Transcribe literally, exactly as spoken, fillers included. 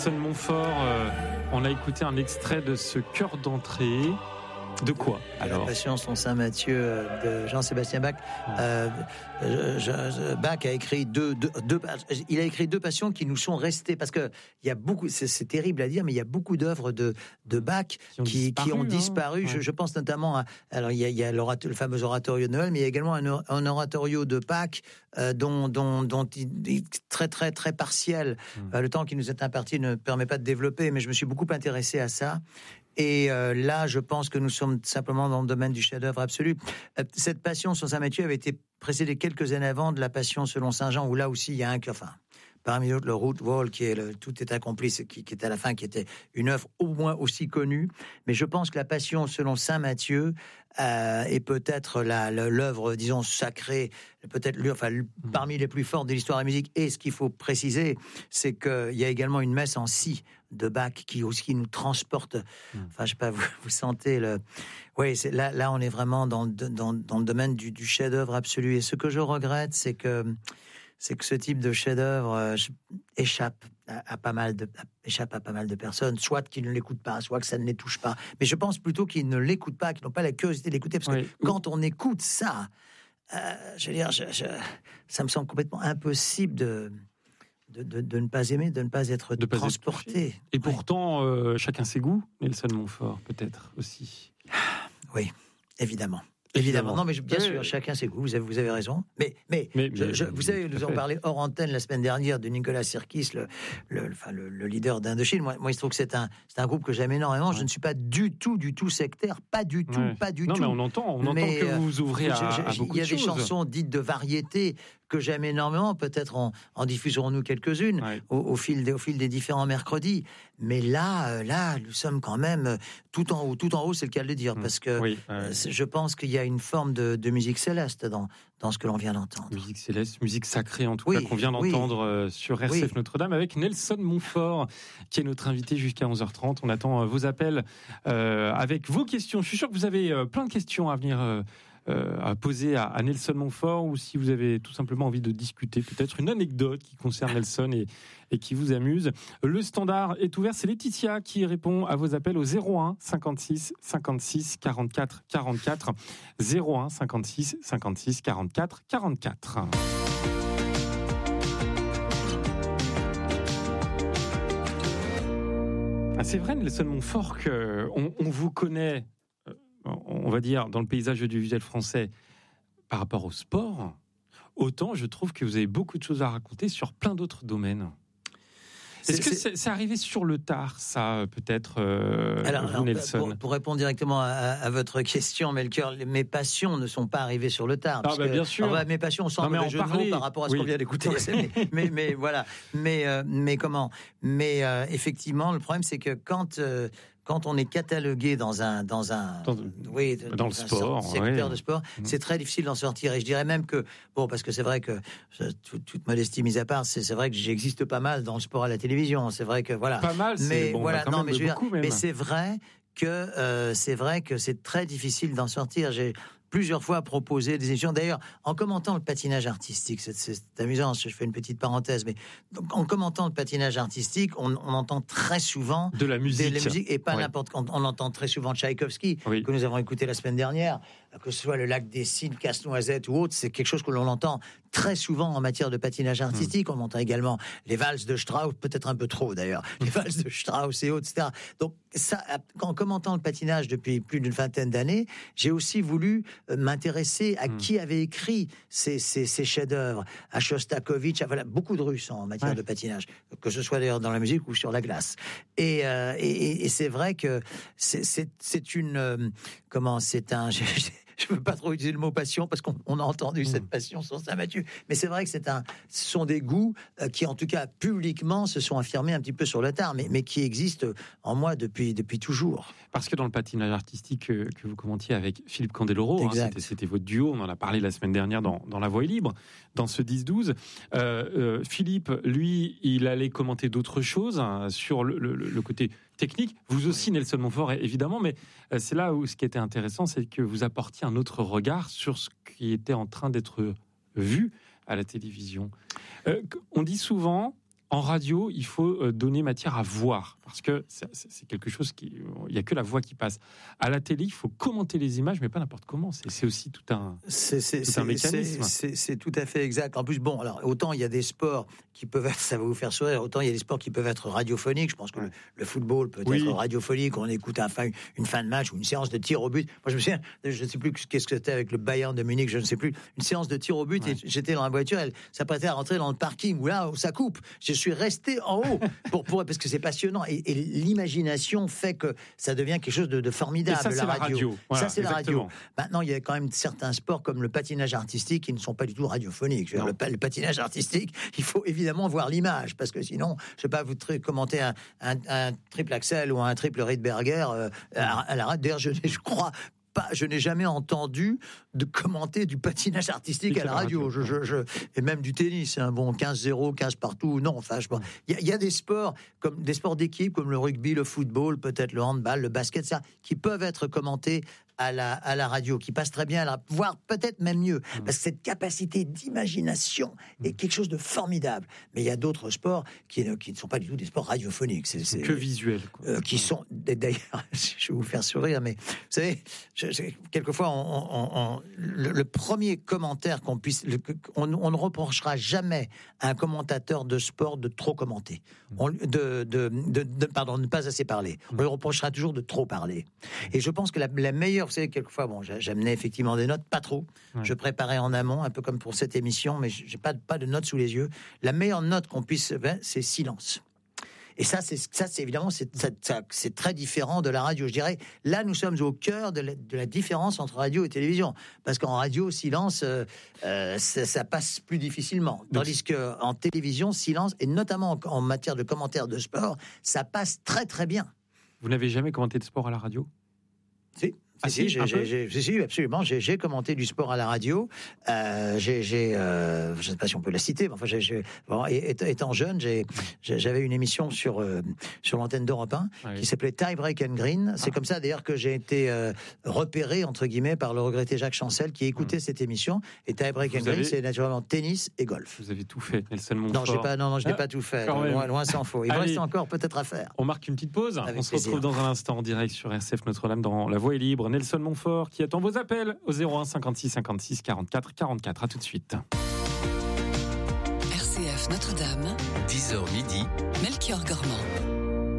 Nelson Montfort, euh, on a écouté un extrait de ce chœur d'entrée. De quoi alors? La Passion son Saint-Matthieu de Jean-Sébastien Bach. Euh, je, je, Bach a écrit deux, deux, deux, il a écrit deux passions qui nous sont restées parce que il y a beaucoup, c'est, c'est terrible à dire, mais il y a beaucoup d'œuvres de, de Bach qui ont qui, disparu. Qui ont disparu. Hein. Je, je pense notamment à, alors il y a, il y a le fameux oratorio de Noël, mais il y a également un, un oratorio de Bach euh, dont, dont, dont il est très, très, très partiel. Hum. Euh, le temps qui nous est imparti ne permet pas de développer, mais je me suis beaucoup intéressé à ça. Et euh, là, je pense que nous sommes simplement dans le domaine du chef-d'œuvre absolu. Euh, cette Passion sur Saint-Matthieu avait été précédée quelques années avant de la Passion selon Saint-Jean, où là aussi il y a un, enfin, parmi d'autres, le Route Vol, qui est le Tout est accompli, qui, qui est à la fin, qui était une œuvre au moins aussi connue. Mais je pense que la Passion selon Saint-Matthieu euh, est peut-être la, la, l'œuvre, disons, sacrée, peut-être, enfin, parmi les plus fortes de l'histoire de la musique. Et ce qu'il faut préciser, c'est qu'il y a également une messe en si de Bach qui aussi nous transporte. Enfin, je sais pas, vous, vous sentez le. Oui, c'est là, là, on est vraiment dans dans dans le domaine du, du chef-d'œuvre absolu. Et ce que je regrette, c'est que c'est que ce type de chef-d'œuvre euh, échappe à, à pas mal de à, échappe à pas mal de personnes, soit qu'ils ne l'écoutent pas, soit que ça ne les touche pas. Mais je pense plutôt qu'ils ne l'écoutent pas, qu'ils n'ont pas la curiosité de l'écouter, parce que oui. Quand on écoute ça, euh, je veux dire, je, je, ça me semble complètement impossible de. De, de, de ne pas aimer, de ne pas être de transporté. Pas être Et pourtant, ouais. euh, chacun ses goûts. Nelson Montfort, peut-être aussi. Oui, évidemment. Évidemment. Non, mais je, bien oui. sûr, chacun ses goûts. Vous avez, vous avez raison. Mais, mais, mais, je, mais je, vous savez, nous en parlé hors antenne la semaine dernière de Nicolas Sirkis, le, le, enfin, le, le leader d'Indochine. Moi, moi, il se trouve que c'est un, c'est un groupe que j'aime énormément. Ouais. Je ne suis pas du tout, du tout sectaire. Pas du tout, ouais. pas du non, tout. Non, mais on entend, on mais, entend que vous vous ouvrez à, je, je, à beaucoup de choses. Il y a des chansons dites de variété que j'aime énormément. Peut-être en, en diffuserons-nous quelques-unes ouais. au, au, fil des, au fil des différents mercredis. Mais là, là, nous sommes quand même tout en haut. Tout en haut, c'est le cas de le dire, mmh. parce que oui, ouais. je pense qu'il y a une forme de, de musique céleste dans, dans ce que l'on vient d'entendre. Musique céleste, musique sacrée en tout oui, cas, qu'on vient oui, d'entendre oui. sur R C F oui. Notre-Dame avec Nelson Montfort, qui est notre invité jusqu'à onze heures trente. On attend vos appels euh, avec vos questions. Je suis sûr que vous avez euh, plein de questions à venir euh, euh, à poser à, à Nelson Montfort, ou si vous avez tout simplement envie de discuter, peut-être une anecdote qui concerne Nelson et, et qui vous amuse. Le standard est ouvert. C'est Laetitia qui répond à vos appels au zéro un cinquante-six cinquante-six quarante-quatre quarante-quatre. zéro un cinquante-six cinquante-six quarante-quatre quarante-quatre. Ah, c'est vrai, Nelson Montfort, qu'on on vous connaît, on va dire, dans le paysage audiovisuel français par rapport au sport. Autant, je trouve que vous avez beaucoup de choses à raconter sur plein d'autres domaines. Est-ce c'est, que c'est, c'est arrivé sur le tard, ça, peut-être, euh, alors, vous, alors, Nelson pour, pour répondre directement à, à votre question, Melchior, mes passions ne sont pas arrivées sur le tard. Ah, bah, que, bien sûr. Alors, mes passions sont un jeu de mots par rapport à ce oui. qu'on vient d'écouter. mais, mais, mais voilà. Mais, euh, mais comment Mais euh, effectivement, le problème, c'est que quand... Euh, Quand on est catalogué dans un dans un dans, oui dans, dans le sport, secteur oui. de sport, mmh. c'est très difficile d'en sortir. Et je dirais même que bon, parce que c'est vrai que toute, toute modestie mise à part, c'est, c'est vrai que j'existe pas mal dans le sport à la télévision. C'est vrai que voilà. Pas mal, c'est mais bon, voilà, bah, non, mais je veux beaucoup, dire, mais c'est vrai que euh, c'est vrai que c'est très difficile d'en sortir. J'ai plusieurs fois proposé des émissions. D'ailleurs, en commentant le patinage artistique, c'est, c'est amusant, je fais une petite parenthèse, mais donc, en commentant le patinage artistique, on, on entend très souvent de la musique, de la musique et pas oui. n'importe quand. On entend très souvent Tchaïkovski, oui. que nous avons écouté la semaine dernière, que ce soit le Lac des Cygnes, Casse-Noisette ou autre, c'est quelque chose que l'on entend très souvent en matière de patinage artistique. Mmh. On entend également les valses de Strauss, peut-être un peu trop d'ailleurs, les valses de Strauss et autres, et cetera. Donc ça, en commentant le patinage depuis plus d'une vingtaine d'années, j'ai aussi voulu m'intéresser à mmh. qui avait écrit ces, ces, ces chefs-d'œuvre, à Shostakovich, à voilà, beaucoup de Russes en matière ouais. de patinage, que ce soit d'ailleurs dans la musique ou sur la glace. Et, euh, et, et c'est vrai que c'est, c'est, c'est une euh, comment c'est un je ne veux pas trop utiliser le mot passion parce qu'on on a entendu mmh. cette passion sur Saint-Matthieu, mais c'est vrai que c'est un, ce sont des goûts euh, qui en tout cas publiquement se sont affirmés un petit peu sur le tard, mais, mais qui existent en moi depuis, depuis toujours. Parce que dans le patinage artistique que, que vous commentiez avec Philippe Candeloro, hein, c'était, c'était votre duo, on en a parlé la semaine dernière dans, dans La Voix est libre, dans ce dix douze. Euh, euh, Philippe, lui, il allait commenter d'autres choses hein, sur le, le, le côté technique. Vous aussi, Nelson Montfort, évidemment, mais euh, c'est là où ce qui était intéressant, c'est que vous apportiez un autre regard sur ce qui était en train d'être vu à la télévision. Euh, on dit souvent En radio, il faut donner matière à voir, parce que c'est, c'est quelque chose qui, il n'y a que la voix qui passe. À la télé, il faut commenter les images, mais pas n'importe comment. C'est, c'est aussi tout un, c'est, c'est, tout c'est, un mécanisme. C'est, c'est, c'est tout à fait exact. En plus, bon, alors autant il y a des sports qui peuvent être, ça va vous faire sourire, autant il y a des sports qui peuvent être radiophoniques. Je pense que le, le football peut oui. être radiophonique. On écoute un fin, une fin de match ou une séance de tir au but. Moi, je me souviens, je ne sais plus qu'est-ce que c'était avec le Bayern de Munich, je ne sais plus, une séance de tir au but. Ouais. Et j'étais dans la voiture, elle s'apprêtait à rentrer dans le parking où là, où ça coupe. Je suis resté en haut pour, pour, parce que c'est passionnant et, et l'imagination fait que ça devient quelque chose de, de formidable. Et ça, la c'est radio. la radio. Voilà, ça, c'est exactement. la radio. Maintenant, il y a quand même certains sports comme le patinage artistique qui ne sont pas du tout radiophoniques. Je veux dire, le, le patinage artistique, il faut évidemment voir l'image parce que sinon, je ne sais pas vous tri- commenter un, un, un triple axel ou un triple Rydberger euh, à, à la radio. D'ailleurs, je, je crois. Pas, je n'ai jamais entendu de commenter du patinage artistique à la radio, radio. Je, je, je, et même du tennis, un hein, bon quinze zéro, quinze partout, non, enfin, il bon, y, y a des sports, comme des sports d'équipe, comme le rugby, le football, peut-être le handball, le basket, ça, qui peuvent être commentés à la, à la radio, qui passent très bien à la, voire peut-être même mieux, mmh. parce que cette capacité d'imagination est quelque chose de formidable. Mais il y a d'autres sports qui, qui ne sont pas du tout des sports radiophoniques. C'est, c'est que visuel. Euh, qui sont, d'ailleurs, je vais vous faire sourire, mais vous savez, je, je, quelquefois, on, on, on, le, le premier commentaire qu'on puisse, le, on, on ne reprochera jamais à un commentateur de sport de trop commenter, on, de, de, de, de, pardon, de ne pas assez parler. On lui reprochera toujours de trop parler. Et je pense que la, la meilleure, vous savez, quelquefois, bon, j'amenais effectivement des notes, pas trop. Ouais. Je préparais en amont, un peu comme pour cette émission, mais j'ai pas, pas de notes sous les yeux. La meilleure note qu'on puisse, ben, c'est silence. Et ça, c'est, ça, c'est évidemment, c'est, ça, ça, c'est très différent de la radio. Je dirais, là, nous sommes au cœur de la, de la différence entre radio et télévision. Parce qu'en radio, silence, euh, euh, ça, ça passe plus difficilement. Tandis qu'en télévision, silence, et notamment en, en matière de commentaires de sport, ça passe très, très bien. Vous n'avez jamais commenté de sport à la radio ? Si. Ah, si, si, j'ai, j'ai, j'ai, j'ai, absolument. J'ai, j'ai commenté du sport à la radio. Euh, j'ai, j'ai euh, je ne sais pas si on peut la citer, mais enfin, j'ai, j'ai, bon, étant jeune, j'ai, j'avais une émission sur euh, sur l'antenne d'Europe un oui. qui s'appelait Tie Break and Green. C'est ah. comme ça d'ailleurs que j'ai été euh, repéré entre guillemets par le regretté Jacques Chancel qui écoutait mmh. cette émission. Et Tie Break Vous and avez... Green, c'est naturellement tennis et golf. Vous avez tout fait, Nelson Montfort. Non, j'ai pas, non, non, je n'ai ah, pas tout fait. Loin, loin s'en faut. Il me reste encore peut-être à faire. On marque une petite pause. Avec on se plaisir. Retrouve dans un instant en direct sur R C F Notre-Dame dans La Voix est libre. Nelson Montfort qui attend vos appels au zéro un cinquante-six cinquante-six quarante-quatre quarante-quatre. À tout de suite. R C F Notre-Dame, dix heures midi, Melchior Gormand.